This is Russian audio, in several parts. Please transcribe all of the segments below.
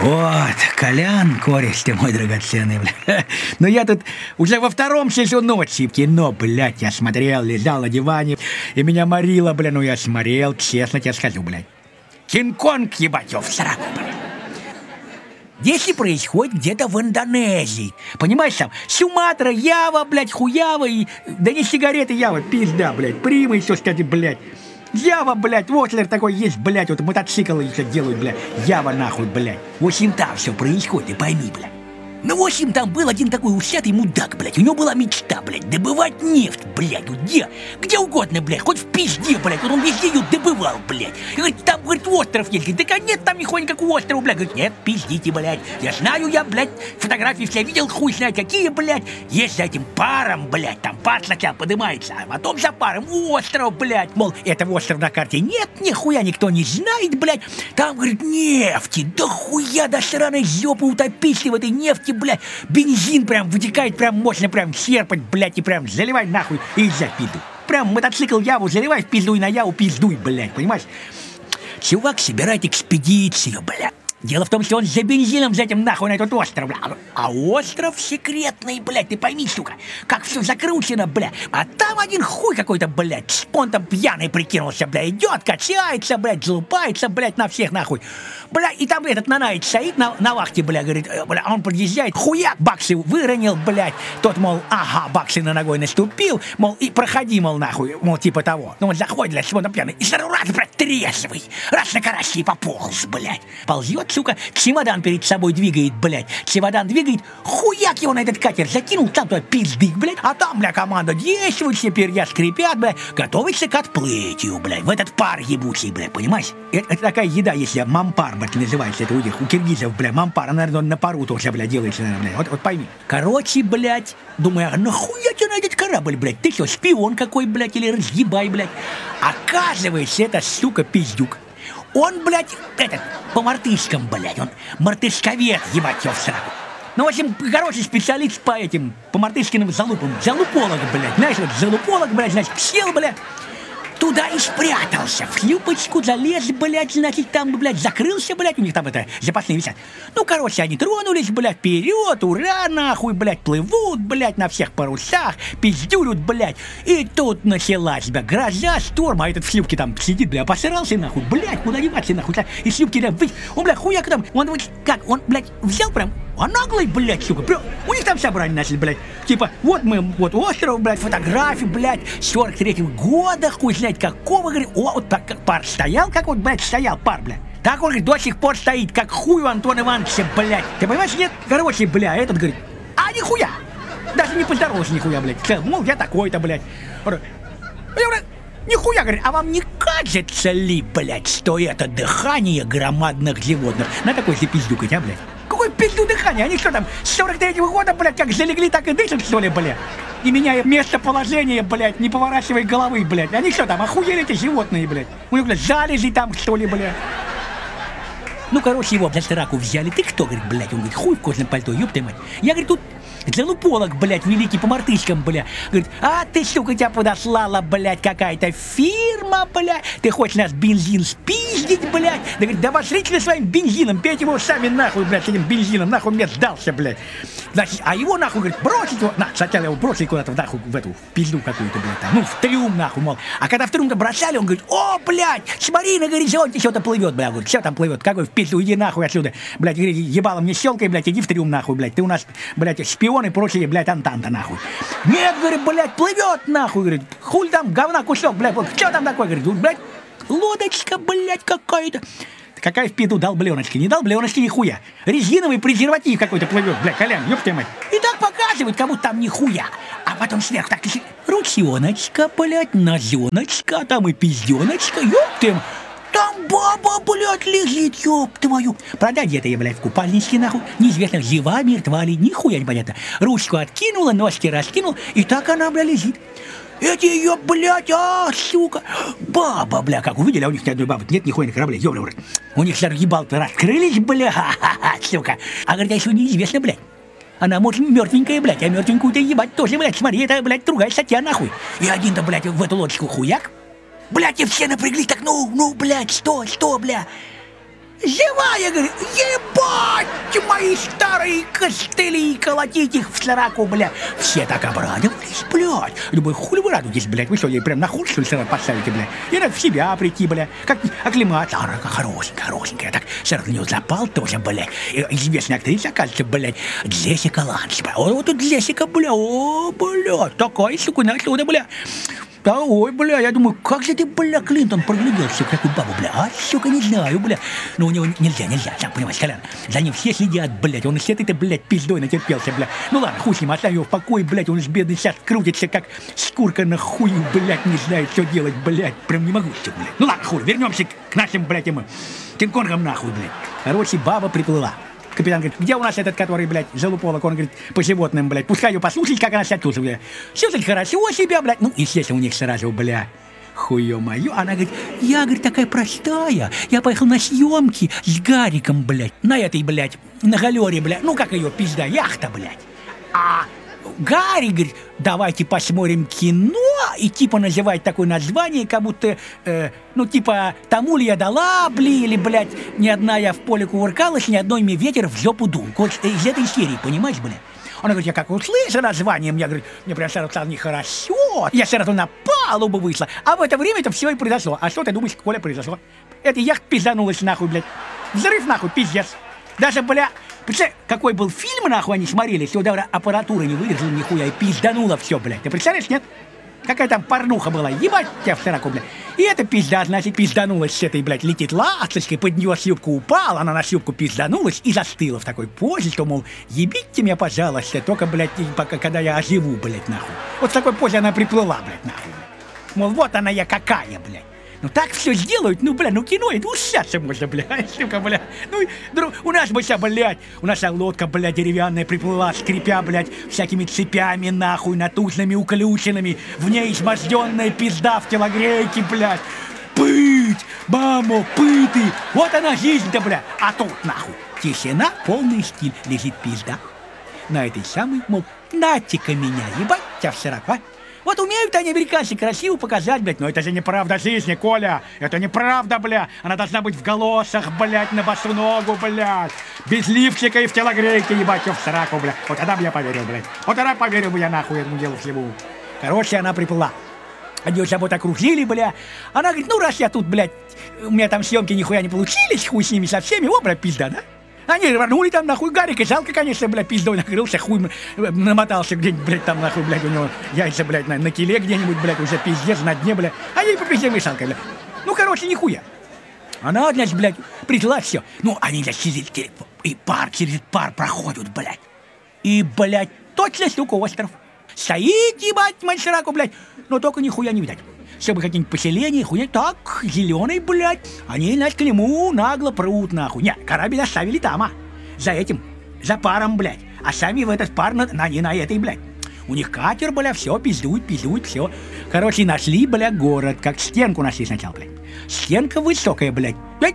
Вот, Колян, кореш ты мой драгоценный, бля. Но я тут уже во втором часу ночи в кино, блядь, я смотрел, лежал на диване, и меня морило, бля, ну я смотрел, честно тебе скажу, блядь. Кинг-Конг, ебать, в сраку, блядь. Действие происходит где-то в Индонезии. Понимаешь, там Суматра, Ява, блядь, хуява и... Да не сигареты Ява, пизда, блядь, Прима еще, кстати, блядь. Ява, блядь, Вослер такой есть, блядь, вот мотоциклы еще делают, блядь. Ява нахуй, блядь. В общем, там все происходит, пойми, блядь. Ну, в общем, там был один такой усатый мудак, блядь. У него была мечта, блядь, добывать нефть, блядь. Ну, где угодно, блядь, хоть в пизде, блядь. Вот он везде ее добывал, блядь. И говорит, там, говорит, остров есть. Говорит, да нет там нихуя никакого острова, блядь. Говорит, нет, пиздите, блядь. Я знаю, я, блядь, фотографии все видел, хуй знает какие, блядь. Есть за этим паром, блядь, там пар сначала поднимается, а потом за паром остров, блядь. Мол, этого острова на карте нет, нихуя никто не знает, блядь. Там, говорит, нефти, да хуя до сраной жопы утопись в этой нефти, блядь, бензин прям вытекает, прям мощно, прям серпать, блядь, и прям заливай нахуй и езжай в пизду. Прям мотоцикл Яву заливай в пизду и на Яву пиздуй, блядь, понимаешь? Чувак собирает экспедицию, блядь. Дело в том, что он за бензином, за этим нахуй на этот остров, бля. А остров секретный, блядь, ты пойми, сука, как все закручено, бля. А там один хуй какой-то, блядь, он там пьяный прикинулся, бля, идет, качается, блядь, залупается, блядь, на всех нахуй. Бля, и там этот Нанаич стоит на вахте, бля, говорит, бля, он подъезжает, хуяк, баксы выронил, блядь. Тот, мол, ага, баксы на ногой наступил, мол, и проходи, мол, нахуй, мол, типа того. Ну, он заходит, блядь, он там пьяный, и сразу раз, блядь, трезвый, раз на карасе и пополз, блядь. Ползет, сука, чемодан перед собой двигает, блядь. Чемодан двигает, хуяк его на этот катер закинул, там туда пиздык, блядь. А там, бля, команда действует, все перья скрипят, блядь, готовится к отплытию, блядь, в этот пар ебучий, блядь, понимаешь? Это такая еда, если мампар, блядь, называется, это у них, у киргизов, блядь, мампар, она, наверное, на пару тоже, блядь, делается, наверное, блядь, вот пойми. Короче, блядь, думаю, а нахуя тебе на этот корабль, блядь, ты что, шпион какой, блядь, или разъебай, блядь? Оказывается, это, сука, пиздюк. Он, блядь, по мартышкам, блядь, он мартышковед, ебать его в сраку. Ну, в общем, короче, специалист по мартышкиным залупам. Залуполог, блядь, знаешь, вот залуполог, блядь, значит, сел, блядь, туда и спрятался, в шлюпочку залез, блядь, значит, там, блядь, закрылся, блядь, у них там запасные висят. Ну, короче, они тронулись, блядь, вперед, ура, нахуй, блядь, плывут, блядь, на всех парусах, пиздюрят, блядь. И тут началась, блядь, гроза, шторм, а этот в шлюпке там сидит, блядь, посрался, нахуй, блядь, куда деваться, нахуй, и шлюпки, блядь, он, блядь, хуяк там, он, как, он, блядь, взял прям, а наглый, блядь, сука, прям, у них там собрание начали, блядь, типа, вот мы, вот остров, блядь, фотографии, блядь, 43-го года, хуй знает какого, говорит, о, вот так, как пар стоял, как вот, блядь, стоял пар, блядь. Так он, говорит, до сих пор стоит, как хуй у Антона Ивановича, блядь. Ты понимаешь, нет? Короче, бля, этот говорит, а нихуя, даже не поздоровался нихуя, блядь. Мол, я такой-то, блядь. Я говорю, нихуя, говорит, а вам не кажется ли, блядь, что это дыхание громадных животных? На такой же пиздюкать, а, блядь? Какое пизду дыхание? Они что там, с 43-го года, блядь, как залегли, так и дышат, что ли, блядь? Не меняя местоположение, блядь, не поворачивая головы, блядь. Они что там, охуели эти животные, блядь? У них, блядь, залезли там, что ли, блядь? Ну, короче, его за сраку взяли. Ты кто, говорит, блядь? Он говорит, хуй в кожаном пальто, ёб ты мать. Я, говорит, тут залуполог, блядь, великий по мартышкам, блядь. Говорит, а ты, сука, тебя подослала, блядь, какая-то фирма, блядь. Ты хочешь нас бензин спиздить, блядь? Да, говорит, да вошлите своим бензином, пейте его сами нахуй, блядь, с этим бензином, нахуй мне сдался, блядь. Значит, а его, нахуй, говорит, бросить его, сначала его бросили куда-то, нахуй, в эту пизду какую-то, блядь, там, ну, в трюм, нахуй, мол. А когда в трюм-то бросали, он говорит, о, блядь, смотри, на горизонте что-то плывет, блядь. Говорит, что там плывет, какой в пизду, иди нахуй отсюда, блядь, говорит, ебало мне щелкай, блядь, иди в трюм, нахуй, блядь, ты у нас, блядь, шпион и прочие, блядь, антанта, нахуй. Нет, говорит, блядь, плывет, нахуй, говорит, хуй там, говна кусок, блядь, что там такое, говорит, блядь, лодочка, блядь, какая-то. Какая в пизду долбленочки, не долбленочки нихуя. Резиновый презерватив какой-то плывет, бля, Колян, ёб твою мать. И так показывают, как будто там нихуя. А потом сверху так, ручоночка, блядь, нозеночка, там и пизденочка, ёб ты мать. Там баба, блядь, лежит, ёб твою. Правда, где-то я, блядь, в купальничке, нахуй. Неизвестно, жива, мертва ли, нихуя непонятно. Ручку откинула, ножки раскинул, и так она, бля, лежит. Эти ее, блядь, сука, баба, бля, как увидели, а у них ни одной бабы нет, нихуя на корабле, ёбля, блядь. У них сразу ебал-то раскрылись, бля, сука. А говорит, а еще неизвестно, блядь. Она, может, мертвенькая, блядь, а мертвенькую-то ебать тоже, блядь, смотри, это, блядь, другая статья, нахуй. И один-то, блядь, в эту лодочку хуяк. Блядь, и все напрягли так, ну, блядь, что, бля. живая, говорит, ебать мои старые костыли, колотить их в сраку, бля. Все так обрадовались, блядь. Думаю, хули вы радуетесь, блядь, вы что, ей прям на хуй, что ли, сразу поставите, блядь? И надо в себя прийти, блядь, как оклематься. А рака хорошенькая, так сразу на нее запал тоже, блядь. Известная актриса, оказывается, блядь, Джессика Ланч, блядь. Вот тут Джессика, бля, о, блядь, такая, сука, отсюда, бля. Да, ой, бля, я думаю, как же ты, бля, Клинтон, прогляделся в такую бабу, бля, а, сука, не знаю, бля. Но у него нельзя, сам понимаешь, Колян, за ним все следят, блядь, он и с этой-то, блядь, пиздой натерпелся, бля. Ну ладно, хуй с ним, оставь его в покое, блядь, он же бедный сейчас крутится, как шкурка на хую, блядь, не знает, что делать, блядь, прям не могу, что, блядь. Ну ладно, хуй, вернемся к нашим, блядь, Кинг-Конгам, нахуй, блядь. Короче, баба приплыла. Капитан говорит, где у нас этот, который, блядь, залуполок, он говорит, по животным, блядь, пускай ее послушать, как она себя тут, блядь. Все так хорошо себя, блядь. Ну, естественно, у них сразу, бля, хуё моё. Она говорит, я, говорит, такая простая. Я поехал на съемки с Гариком, блядь, на этой, блядь, на галере, блядь. Ну, как ее, пизда, яхта, блядь. А Гарри говорит, давайте посмотрим кино, и типа называет такое название, как будто, ну типа, тому ли я дала, бли, или, блядь, ни одна я в поле кувыркалась, ни одной мне ветер в жопу дул. Вот из этой серии, понимаешь, блядь? Она говорит, я как услышала название, мне, говорит, мне прям сразу стало нехорошо, я сразу на палубу вышла, а в это время это все и произошло. А что ты думаешь, Коля, произошло? Эта яхта пизданулась нахуй, блядь. Взрыв нахуй, пиздец. Даже, бля, представляешь, какой был фильм, нахуй, они смотрели, все, даже аппаратура не выдержала нихуя, и пиздануло все, блядь. Ты представляешь, нет? Какая там порнуха была, ебать тебя в сраку, блядь. И эта пизда, значит, пизданулась с этой, блядь, летит ласточкой, под нее с юбку упала, она на юбку пизданулась и застыла в такой позе, что, мол, ебите меня, пожалуйста, только, блядь, пока, когда я оживу, блядь, нахуй. Вот в такой позе она приплыла, блядь, нахуй. Мол, вот она я какая, блядь. Ну так все сделают, ну, бля, ну кино, это усяться можно, бля, сука, бля. Ну, у нас бы вся, блядь, у нас вся лодка, блядь, деревянная приплыла, скрипя, блядь, всякими цепями, нахуй, натужными, уключенными, в ней изможденная пизда в телогрейке, блядь. Пыть, мамо, пыты, вот она жизнь-то, бля. А тут, нахуй, тишина, полный стиль, лежит пизда. На этой самой, мол, нате-ка меня, ебать тебя в сорок, а? Вот умеют они, американцы, красиво показать, блядь, но это же неправда жизни, Коля. Это неправда, бля. Она должна быть в галошах, блядь, на босу ногу, блядь. Без лифчика и в телогрейке, ебать, в сраку, блядь. Вот тогда бы я поверил, блядь. Вот тогда поверил бы я нахуй этому делу всему. Короче, она приплыла. Они ее забот окружили, бля. Она говорит, ну раз я тут, блядь, у меня там съемки нихуя не получились, хуй с ними со всеми, о, блядь, пизда, да? Они рванули там, нахуй, Гарик, и жалко, конечно, блядь, пиздой накрылся, хуй намотался где-нибудь, блядь, там, нахуй, блядь, у него яйца, блядь, на киле где-нибудь, блядь, уже пиздец, на дне, блядь, а ей по пизде вышалкой, блядь. Ну, короче, нихуя. Она, значит, блядь, пришла, все. Ну, они, значит, через пар проходят, блядь. И, блядь, точно, сука, остров. Стоит, ебать, мальчираку, блядь, но только нихуя не видать. Чтобы какие-нибудь поселения, хуя, так, зеленый, блядь, они, значит, к нему нагло прут, нахуй. Нет, корабль оставили там, а, за этим, за паром, блядь, а сами в этот пар они на этой, блядь. У них катер, бля, все, пиздует, все. Короче, нашли, бля, город, как стенку нашли сначала, блядь. Стенка высокая, блядь,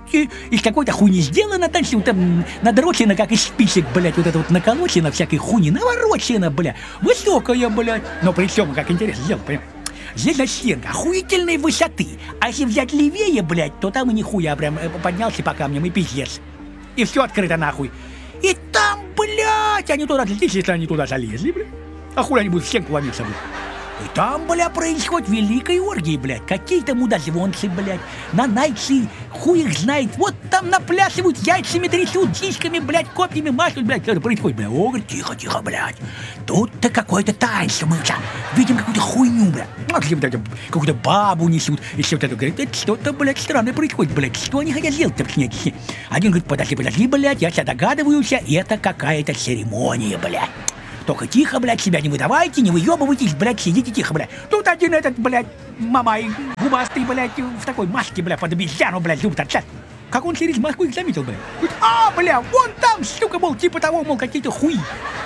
из какой-то хуйни сделана, там все там надрочено, как из спичек, блядь, вот это вот наколочено, всякой хуйни, наворочено, бля, высокая, блядь. Но при всем, как интересно сделано, понимаешь? Здесь, значит, стенка охуительной высоты. А если взять левее, блядь, то там и нихуя прям поднялся по камням и пиздец. И все открыто нахуй. И там, блядь, они туда залезли, если они туда залезли, блядь. А хуй они будут в стенку ломиться, блядь. И там, бля, происходит великая оргия, блядь. Какие-то мудозвонцы, блядь, нанайцы, хуй их знает. Вот там наплясывают, яйцами трясут, сиськами, блядь, копьями машут, блядь. Что это происходит, блядь? О, говорит, тихо, блядь. Тут-то какое-то таинство, мы там видим какую-то хуйню, блядь. Какую-то бабу несут. И все вот это, говорит, это что-то, блядь, странное происходит, блядь. Что они хотят сделать-то, блядь? Один говорит, подожди, блядь, я себя догадываюсь, это какая-то церемония, блядь. Только тихо, блядь, себя не выдавайте, не выебывайтесь, блядь, сидите тихо, блядь. Тут один этот, блядь, мамай, губастый, блядь, в такой маске, блядь, под обезьяну, блядь, любит отчасти. Как он через маску их заметил, блядь. Говорит, бля, вон там, сука, мол, типа того, мол, какие-то хуи.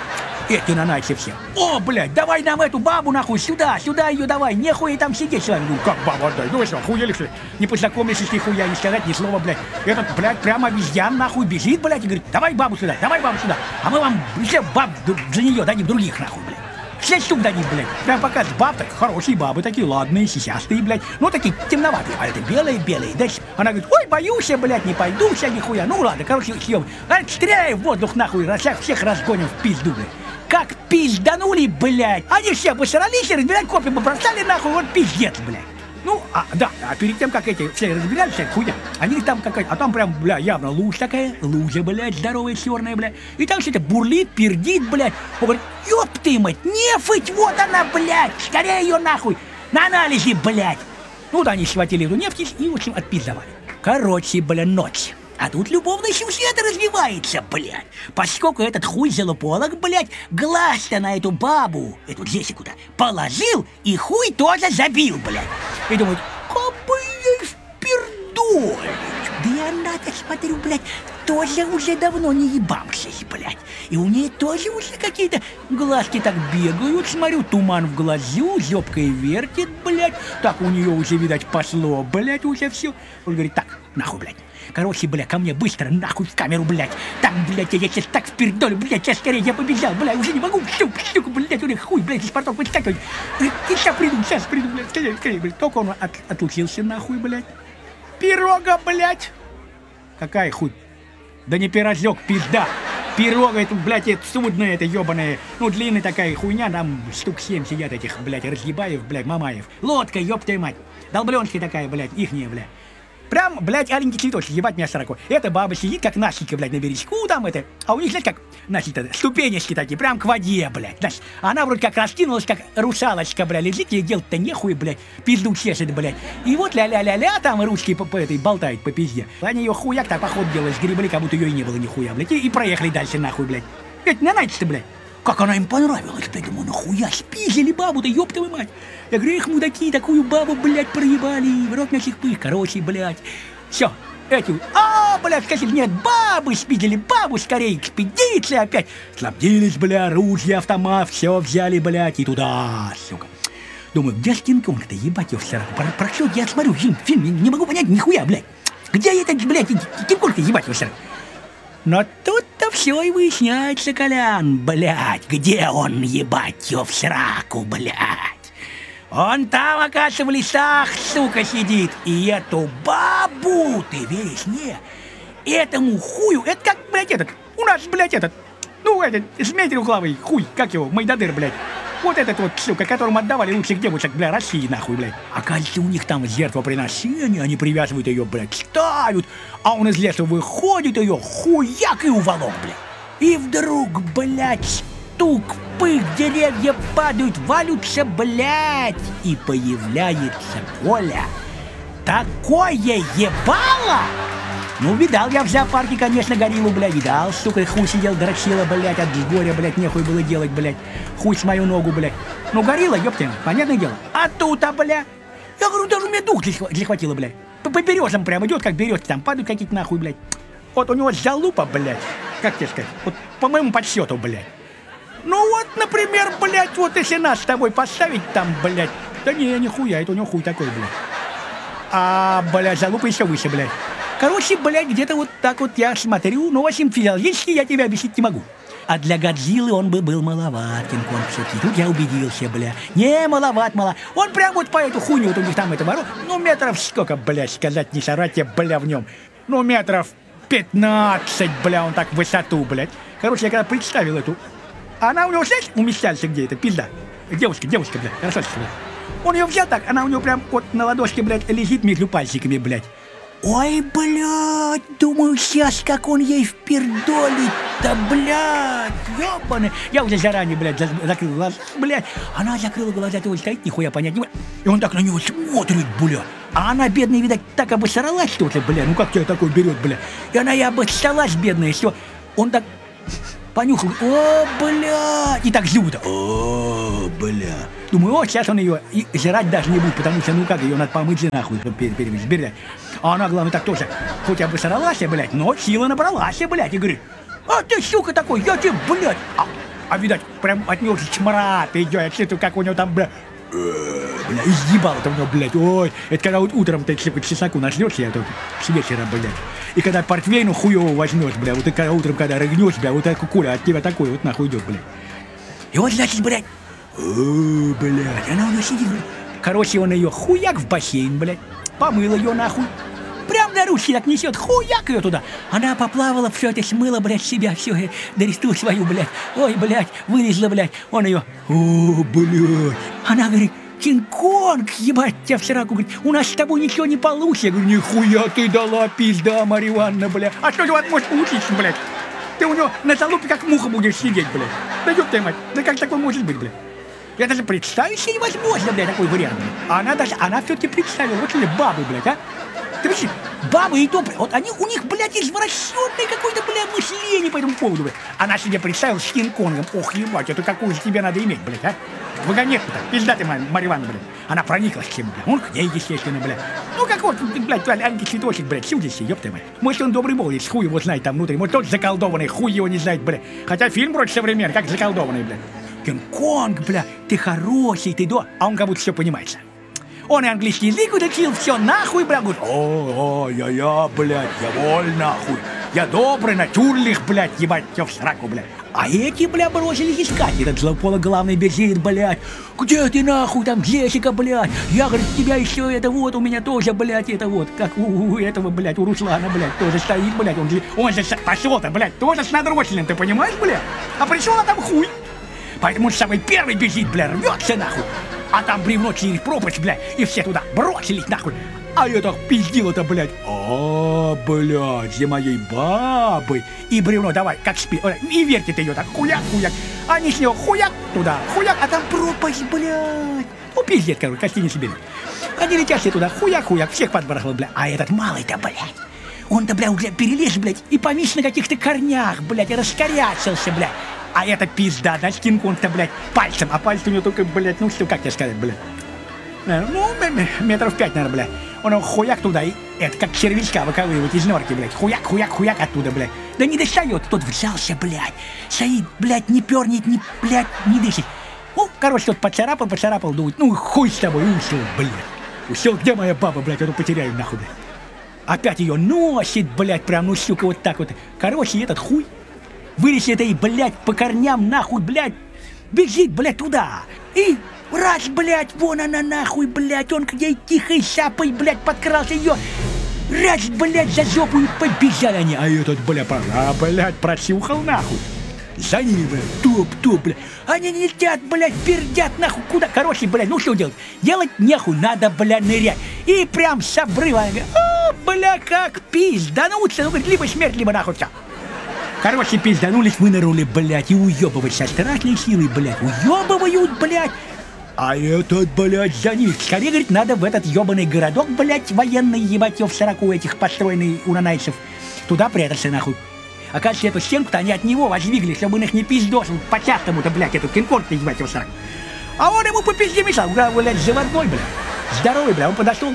Эти нанайцы все. О, блядь, давай нам эту бабу, нахуй, сюда ее давай, нехуя там сидеть с вами. Ну, как бабу отдай, ну вы что, охуели, что ли? Не познакомились, нихуя, не сказать ни слова, блядь. Этот, блядь, прямо обезьян, нахуй, бежит, блядь, и говорит, давай бабу сюда, а мы вам все баб за нее дадим других, нахуй, блядь. 6 штук дадим, блядь. Прям пока баб, так хорошие бабы, такие ладные, сисястые, блядь. Ну, такие темноватые. А это белые. Дальше она говорит, ой, боюсь я, блядь, не пойду, вся нихуя. Ну, ладно, короче, съем. Стреляй в воздух, нахуй, всех разгоним в пизду, блядь. Как пизданули, блядь. Они все посрались и разбирать копья побросали, нахуй, вот пиздец, блядь. Ну, да, а перед тем, как эти все разбирались, вся хуйня, они там какая-то, а там прям, бля, явно лужа, блядь, здоровая, черная, блядь. И там все это бурлит, пердит, блядь. Он говорит, ёб ты мать, нефть, вот она, блядь, скорее ее нахуй, на анализе, блядь. Ну, да, они схватили эту нефть и, в общем, отпиздовали. Короче, бля, ночь. А тут любовный сюжет развивается, блядь. Поскольку этот хуй залуполог, блядь, глаз-то на эту бабу, эту Джессику-то, положил и хуй тоже забил, блядь. И думают, как бы ей впердолить. Да и она-то, смотрю, блядь, тоже уже давно не ебамшись, блядь. И у нее тоже уже какие-то глазки так бегают, смотрю, туман в глазу, зёбкой вертит, блядь. Так у нее уже, видать, пошло, блядь, уже все. Он говорит, так, нахуй, блядь. Короче, бля, ко мне быстро, нахуй в камеру, блядь. Так, блядь, я сейчас так впердолю, блядь, сейчас скорее я побежал, блядь, уже не могу, штука, блядь, у них хуй, блядь, из портов выскакивать. Сейчас приду, блядь, скорее, блядь. Только он отлучился, нахуй, блядь. Пирога, блядь. Какая хуй? Да не пирожок, пизда. Пирога, это, блядь, это судная, это ебаная, ну, длинная такая хуйня, там штук 7 сидят этих, блядь, Разъебаев, блядь, Мамаев. Лодка, ёб твою мать. Долбленка такая, блядь, ихняя, блядь. Прям, блядь, аленький цветочек, ебать меня сороку. Эта баба сидит, как Настенька, блядь, на бережку там это. А у них, знаешь, как, значит, ступенечки такие, прям к воде, блядь. Значит, она вроде как раскинулась, как русалочка, блядь, лежит, ей делать-то нехуй, блядь, пизду чешет, блядь. И вот ля-ля-ля-ля, там ручки по этой болтают по пизде. Они ее хуяк так поход делают, сгребли, как будто ее и не было нихуя, блядь. И проехали дальше, нахуй, блядь. Ведь не найдется, блядь. Как она им понравилась, блядь, думаю, нахуя спиздили бабу-то, ёб твою мать. Я говорю, их мудаки такую бабу, блядь, проебали, в рот на сих пых, короче, блядь. Все, эти, блядь, сказали, нет, бабы спиздили, бабу скорее, экспедиции опять. Снабдились, бля, оружие, автомат, все взяли, блядь, и туда, сука. Думаю, где ж Кинг-Конг-то, ебать его в сраку. Про что я смотрю фильм, не могу понять нихуя, блядь. Где это, блядь, Кинг-Конг-то, ебать его в сраку. Но тут-то все и выясняется, Колян, блядь, где он, ебать его в сраку, блядь. Он там, оказывается, в лесах, сука, сидит. И эту бабу, ты веришь, не? Этому хую, это как, блядь, этот, у нас, блядь, этот, ну, этот, змей трехглавый, хуй, как его, Майдадыр, блядь. Вот этот вот, сука, которому отдавали лучших девушек, бля, России, нахуй, блядь. Оказывается, у них там жертвоприношение, они привязывают ее, блядь, ставят, а он из леса выходит, ее хуяк и уволок, блядь. И вдруг, блядь, стук, пых, деревья падают, валются, блядь, и появляется Коля. Такое ебало! Ну, видал я в зоопарке, конечно, гориллу, блядь, видал, сука, хуй сидел, дрочила, блядь, от горя, блядь, нехуй было делать, блядь, хуй с мою ногу, блядь. Ну, горилла, ёптя, понятное дело. А тут-то, блядь, я говорю, даже у меня дух захватило, блядь. По березам прям идет, как березки, там падают какие-то нахуй, блядь. Вот у него залупа, блядь, как тебе сказать, вот по моему подсчету, блядь. Ну вот, например, блядь, вот если нас с тобой поставить там, блядь, да не, нихуя, это у него хуй такой, блядь. А, блядь, залупа еще выше, блядь. Короче, блядь, где-то вот так вот я смотрю, ну, в общем, физиологически я тебе объяснить не могу. А для Годзиллы он бы был маловат, Кинг-Конг все-таки. Тут я убедился, бля. Не, маловат. Он прям вот по эту хуйню, вот у них там это ворот. Ну, метров сколько, блядь, сказать не сорать я, бля, в нем. Ну, метров 15, бля, он так в высоту, блядь. Короче, я когда представил эту... Она у него, знаешь, умещается где это, пизда. Девушка, бля, красавчик, бля. Он ее взял так, она у него прям вот на ладошке, блядь, лежит между пальчиками, блядь. Ой, блядь, думаю, сейчас как он ей впердолит-то, блядь, ёбаный. Я уже заранее, блядь, закрыл глаза, блядь. Она закрыла глаза, ты вот стоит, нихуя понять не может. И он так на него смотрит, блядь. А она, бедная, видать, так обосралась что-то, блядь. Ну как тебя такой берет, блядь. И она и обоссалась, бедная, все. Он так понюхал, о, блядь, и так зубы-то, о, блядь. Думаю, о, сейчас он ее и жрать даже не будет, потому что, ну как, ее надо помыть нахуй, блядь. А она, главное, так тоже, хоть обосралась, блядь, но сила набралась, блядь, и говорит, а ты, сука, такой, я тебе, блядь. А видать, прям от него смрад идет, я чувствую, как у него там, блядь, изъебало-то у него, блядь, ой. Это когда вот утром-то, если по чесноку нажрёшься, я тут с вечера, блядь. И когда портвейну хуёво возьмёшь, блядь, вот и когда утром, когда рыгнёшь, блядь, вот такой Коля от тебя такой вот нахуй идёт, блядь. И вот, значит, блядь, Блядь, она у нее сидит. Короче, он ее хуяк в бассейн, блядь, помыл ее нахуй. Прям на ручки так несет, хуяк ее туда. Она поплавала, все это смыла, блядь, себя, все, доресту свою, блядь. Ой, блядь, вылезла, блядь. Он ее, блядь. Она говорит, Кинг-Конг, ебать тебя в сраку, говорит, у нас с тобой ничего не получится. Я говорю, нихуя ты дала, пизда, Марья Ивановна, блядь. А что же у вас может получиться, блядь? Ты у него на залупе как муха будешь сидеть, блядь. Да ёб твою мать, да как такое может быть, блядь? Я даже представить себе невозможно, блядь, такой вариант, блядь. А она все-таки представила, вот ли бабы, блядь, а? Ты вообще, бабы и то, блядь, вот они, у них, блядь, извращенное какое-то, блядь, мышление по этому поводу, блядь. Она себе представила с Кинг-Конгом. Ох, ебать, это какую же тебе надо иметь, блядь, а? Вагонетку-то, пизда ты, Марья Ивановна, блядь. Она прониклась к чему, блядь. Он к ней, естественно, блядь. Ну, как вот, блядь, Аньки Цветочек, блядь, судите, ёб твою мать. Может, он добрый молодец, хуй его знает там внутри. Может, тот заколдованный, хуй его не знает, блядь. Хотя фильм вроде современный, как заколдованный, блядь. Кинг-Конг, бля, ты хороший, ты да. А он как будто все понимается. Он и английский язык учил, все нахуй, бля, говорит, я, блядь, я воль нахуй. Я добрый, натюрлих, блядь, ебать, тебя в сраку, блядь. А эти, бля, бросились искать. Этот злопологлавный бежит, блядь. Где ты, нахуй, там, Джессика, блядь? Я, говорит, тебя еще, это вот, у меня тоже, блядь, это вот, как у этого, блядь, у Руслана, блядь, тоже стоит, блядь. Он же пошел-то, блядь, тоже с надроченным, ты понимаешь, блядь? А пришел, а там хуй. Поэтому он самый первый бежит, бля, рвется нахуй. А там бревно через пропасть, блядь, и все туда бросились нахуй. А я так пиздил-то, блядь. Блядь, за моей бабой. И бревно давай, как спи. И вертит ее так, хуяк. Они с него хуяк туда, хуяк, а там пропасть, блядь. Ну, пиздец, короче, гостиница берет. Они летят все туда, хуяк, всех подбрахал, блядь. А этот малый-то, блядь. Он-то, блядь, уже перелез, блядь, и повис на каких-то корнях, блядь, и раскорячился, блядь. А это пизда, да, Кинг-Конг-то, блядь, пальцем. А пальцы у него только, блядь, ну что, как тебе сказать, блядь? Ну, метров 5, наверное, блядь. Он его хуяк туда, и это как червячка выковыривать из норки, блядь. Хуяк оттуда, блядь. Да не достает, тот взялся, блядь. Стоит, блядь, не пернет, не, блядь, не дышит. Ну, короче, тот поцарапал, думает, ну, хуй с тобой, ушел, блядь. Ушел, где моя баба, блядь, эту потеряю, нахуй, блядь. Опять ее носит, блядь, прям, ну, сука, вот так вот. Короче, этот хуй вылез этой, блядь, по корням, нахуй, блядь, бежит, блядь, туда. И раз, блядь, вон она, нахуй, блядь, он к ней тихой сапой, блядь, подкрался ее. Раз, блядь, за жопу и побежали они. А этот, блядь, просюхал, нахуй. За ними, блядь, топ, блядь. Они не летят, блядь, пердят, нахуй, куда? Короче, блядь, ну что делать? Делать нехуй, надо, блядь, нырять. И прям с обрыва, бля, как пиздануться, ну, говорит, либо смерть, либо нахуй все. Короче, пизданулись, вынырнули, блядь, и уебывать со страшной силой, блядь, уебывают, блядь. А этот, блядь, за них. Скорее, говорит, надо в этот ебаный городок, блядь, военный, ебать, в сороку этих построенный у нанайцев. Туда прятаться, нахуй. Оказывается, эту стенку-то они от него воздвигли, чтобы он их не пиздосил по-частому-то, блядь, этот Кинг-Конг, ебать, в сороку. А он ему по пизде мешал, блядь, заводной, блядь. Здоровый, блядь, он подошел.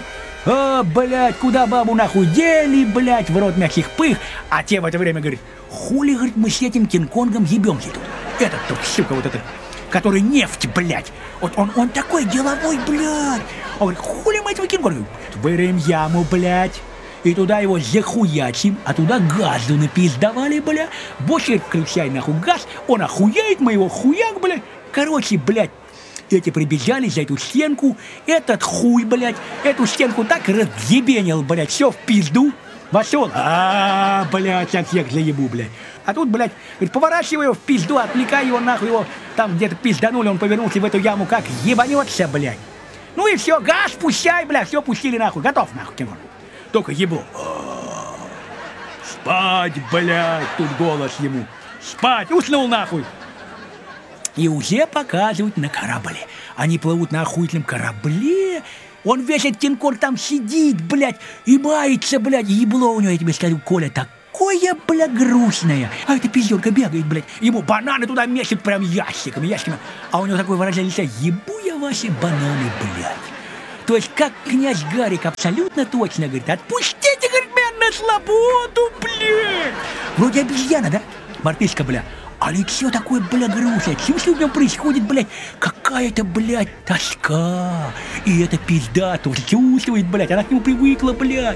Блядь, куда бабу нахуй дели, блядь, в рот мягких пых. А те в это время говорят, хули, говорит, мы с этим Кинг-Конгом ебемся тут. Этот тут, сука, вот этот, который нефть, блядь. Вот он такой деловой, блядь. Он говорит, хули мы этого Кинг-Конга? Вырыем яму, блядь. И туда его захуячим, а туда газу напиздавали, бля. Больше включай нахуй газ, он охуеет, мы его хуяк, блядь. Короче, блядь. Эти прибежали за эту стенку, этот хуй, блядь, эту стенку так разъебенил, блядь, все в пизду. Вошел, блядь, я всех заебу, блядь. А тут, блядь, говорит, поворачивай его в пизду, отвлекай его, нахуй его, там где-то пизданули, он повернулся в эту яму, как ебанется, блядь. Ну и все, газ пущай, блядь, все пустили, нахуй, готов, нахуй, Кинг-Конг. Только ебу. Спать, блядь, тут голос ему. Спать, уснул, нахуй. И уже показывают на корабле. Они плывут на охуительном корабле. Он весь этот Кинг-Конг там сидит, блядь, и мается, блядь. Ебло у него, я тебе скажу, Коля, такое, блядь, грустное. А эта пизденка бегает, блядь. Ему бананы туда месяц прям ящиками. А у него такое выражение лица: ебу я ваши бананы, блядь. То есть, как князь Гарик абсолютно точно говорит: отпустите, говорит, меня на свободу, блядь. Вроде обезьяна, да? Мартышка, бля. А лицо такое, бля, грустное. Чувствую, в нем происходит, блядь, какая-то, блядь, тоска. И эта пизда тоже чувствует, блядь. Она к нему привыкла, блядь.